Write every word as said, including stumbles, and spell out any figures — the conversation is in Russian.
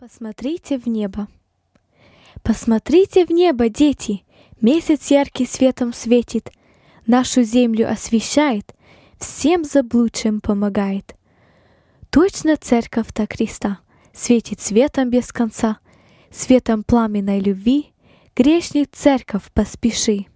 Посмотрите в небо. Посмотрите в небо, дети! Месяц яркий светом светит, нашу землю освещает, всем заблудшим помогает. Точно церковь-то Христа светит светом без конца, светом пламенной любви, грешник церковь поспеши.